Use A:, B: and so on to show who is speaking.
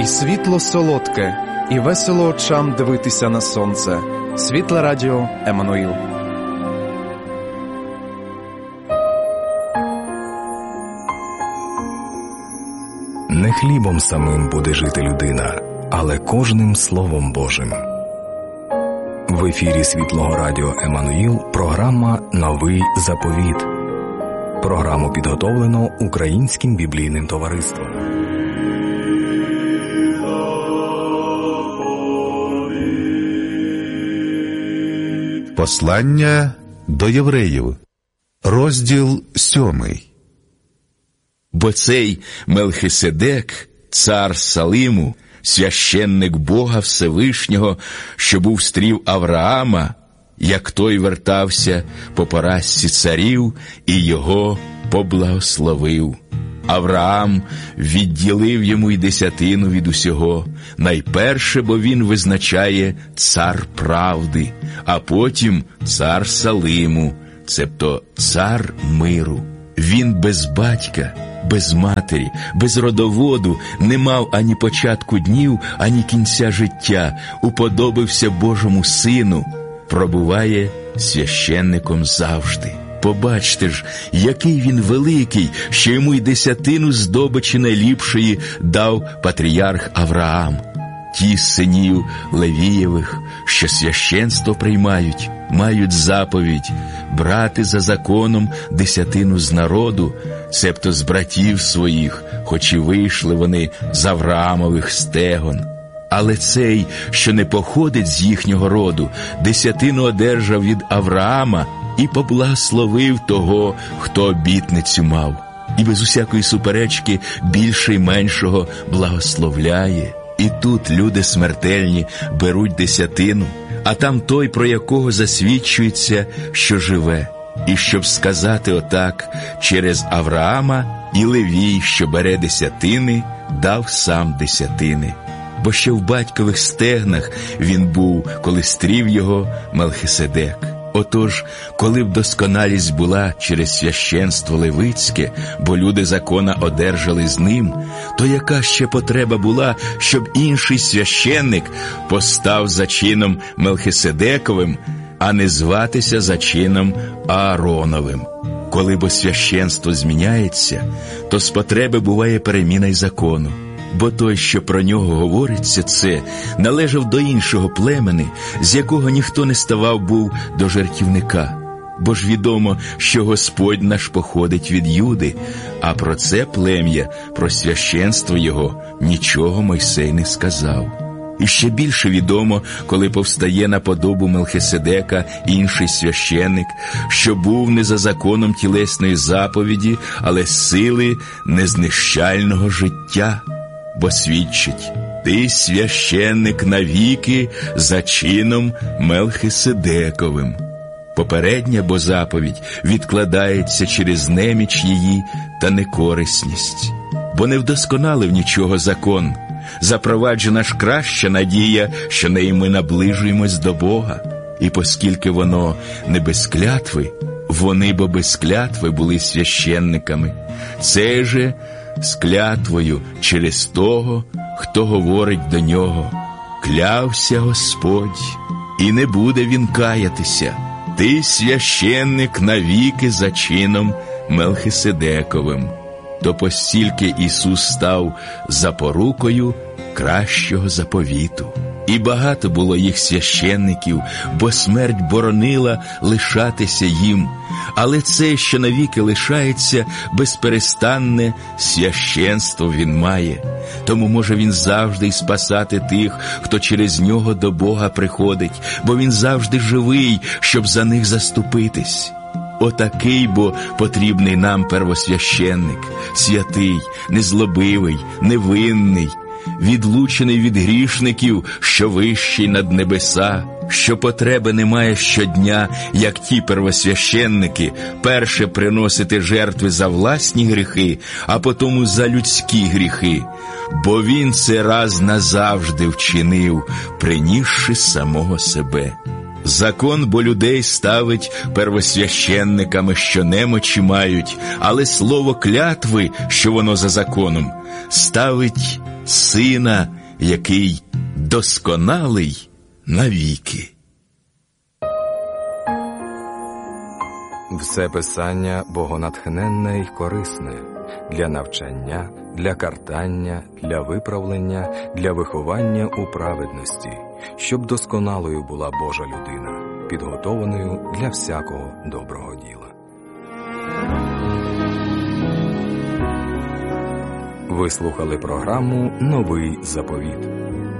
A: І світло солодке, і весело очам дивитися на сонце. Світле радіо Еммануїл.
B: Не хлібом самим буде жити людина, але кожним Словом Божим. В ефірі Світлого радіо Еммануїл програма «Новий заповіт». Програму підготовлено Українським біблійним товариством.
C: Послання до євреїв, розділ 7.
D: Бо цей Мелхиседек, цар Салиму, священник Бога Всевишнього, що був стрів Авраама, як той вертався по поразці царів, і його поблагословив. Авраам відділив йому й десятину від усього, найперше, бо він визначає цар правди, а потім цар Салиму, цебто цар миру. Він без батька, без матері, без родоводу не мав ані початку днів, ані кінця життя, уподобився Божому Сину, пробуває священником завжди. Побачте ж, який він великий, що йому й десятину здобичі найліпшої дав патріарх Авраам. Ті з синів Левієвих, що священство приймають, мають заповідь брати за законом десятину з народу, цебто з братів своїх, хоч і вийшли вони з Авраамових стегон. Але цей, що не походить з їхнього роду, десятину одержав від Авраама і поблагословив того, хто обітницю мав. І без усякої суперечки більше й меншого благословляє. І тут люди смертельні беруть десятину, а там той, про якого засвідчується, що живе. І щоб сказати отак, через Авраама і Левій, що бере десятини, дав сам десятини. Бо ще в батькових стегнах він був, коли стрів його Мелхиседек. Отож, коли б досконалість була через священство левицьке, бо люди закона одержали з ним, то яка ще потреба була, щоб інший священник постав за чином Мелхиседековим, а не зватися за чином Аароновим? Коли бо священство зміняється, то з потреби буває переміна й закону. Бо той, що про нього говориться, це належав до іншого племени, з якого ніхто не ставав був до жертівника. Бо ж відомо, що Господь наш походить від Юди, а про це плем'я, про священство його, нічого Мойсей не сказав. І ще більше відомо, коли повстає на подобу Мелхиседека інший священник, що був не за законом тілесної заповіді, але сили незнищального життя. Бо свідчить: ти священник навіки за чином Мелхиседековим. Попередня бо заповідь відкладається через неміч її та некорисність. Бо не вдосконалив нічого закон. Запроваджена ж краща надія, що нею ми наближуємось до Бога. І поскільки воно не без клятви, вони бо без клятви були священниками. Це же з клятвою через того, хто говорить до нього: клявся Господь, і не буде він каятися. Ти священник навіки за чином Мелхиседековим. То постільки Ісус став запорукою кращого заповіту. І багато було їх священників, бо смерть боронила лишатися їм. Але це, що навіки лишається, безперестанне священство він має. Тому може він завжди й спасати тих, хто через нього до Бога приходить, бо він завжди живий, щоб за них заступитись. Отакий бо потрібний нам первосвященник, святий, незлобивий, невинний, відлучений від грішників, що вищий над небеса, що потреби немає щодня, як ті первосвященники, перше приносити жертви за власні гріхи, а потому за людські гріхи. Бо він це раз назавжди вчинив, принісши самого себе. Закон бо людей ставить первосвященниками, що немочі мають, але слово клятви, що воно за законом, ставить Сина, який досконалий навіки.
B: Все писання богонатхненне й корисне для навчання, для картання, для виправлення, для виховання у праведності, щоб досконалою була Божа людина, підготованою для всякого доброго діла. Ви слухали програму «Новий заповіт».